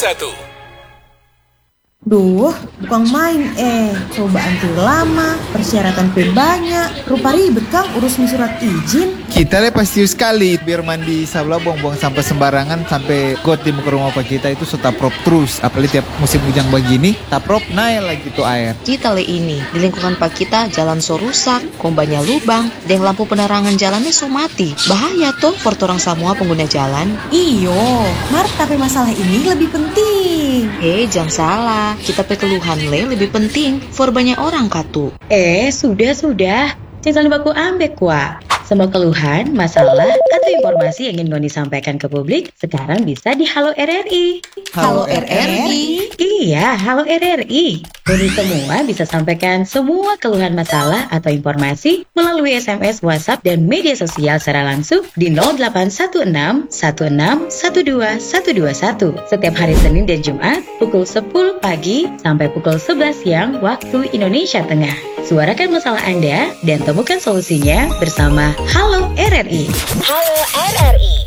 Duh, bukan main coba anti lama, persyaratan banyak, rupa ribet Kang urus surat izin. Kita pasti sekali biar mandi sabla buang-buang sampah sembarangan sampai got di muka rumah pak kita itu setaprop terus. Apalagi tiap musim hujan begini, taprop naik lagi tuh air. Kita ini di lingkungan pak kita jalan so rusak, kombanya lubang, dan lampu penerangan jalannya so mati. Bahaya tuh for orang semua pengguna jalan. Iyo, Mar, tapi masalah ini lebih penting. Jangan salah, kita keluhan lebih penting for banyak orang katu. Sudah. Jangan baku ambek wa. Semua keluhan, masalah, atau informasi yang ingin Ngoni sampaikan ke publik sekarang bisa di Halo RRI. Halo RRI? Iya, Halo RRI. Ngoni semua bisa sampaikan semua keluhan masalah atau informasi melalui SMS, WhatsApp, dan media sosial secara langsung di 0816 16 12 121 setiap hari Senin dan Jumat pukul 10 pagi sampai pukul 11 siang waktu Indonesia Tengah. Suarakan masalah Anda dan temukan solusinya bersama Halo RRI. Halo RRI.